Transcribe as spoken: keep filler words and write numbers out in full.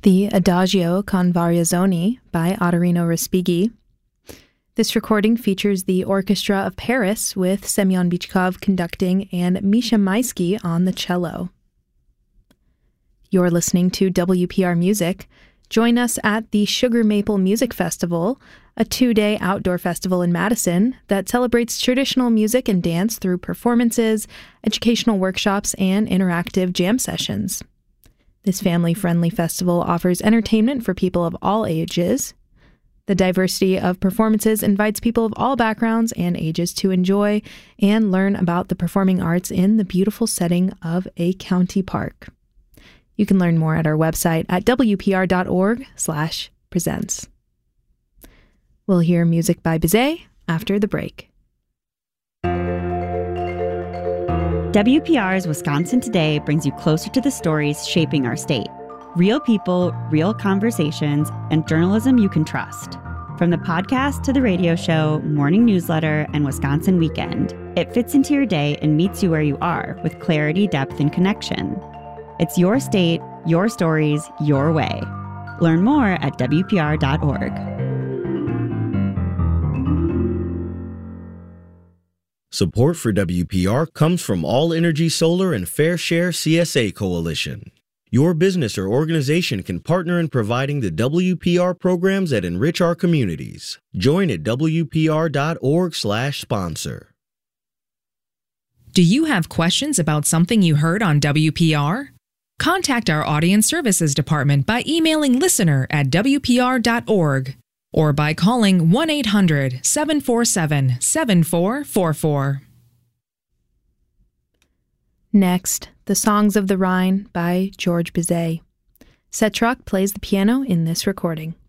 The Adagio con Variazioni by Ottorino Respighi. This recording features the Orchestra of Paris with Semyon Bychkov conducting and Misha Maisky on the cello. You're listening to W P R Music. Join us at the Sugar Maple Music Festival, a two-day outdoor festival in Madison that celebrates traditional music and dance through performances, educational workshops, and interactive jam sessions. This family-friendly festival offers entertainment for people of all ages. The diversity of performances invites people of all backgrounds and ages to enjoy and learn about the performing arts in the beautiful setting of a county park. You can learn more at our website at w p r dot org slash presents. We'll hear music by Bizet after the break. W P R's Wisconsin Today brings you closer to the stories shaping our state. Real people, real conversations, and journalism you can trust. From the podcast to the radio show, morning newsletter, and Wisconsin Weekend, it fits into your day and meets you where you are with clarity, depth, and connection. It's your state, your stories, your way. Learn more at w p r dot org. Support for W P R comes from All Energy Solar and Fair Share C S A Coalition. Your business or organization can partner in providing the W P R programs that enrich our communities. Join at w p r dot org slash sponsor. Do you have questions about something you heard on W P R? Contact our Audience Services Department by emailing listener at w p r dot org or by calling one eight hundred seven four seven seven four four four. Next, The Songs of the Rhine by George Bizet. Setruk plays the piano in this recording.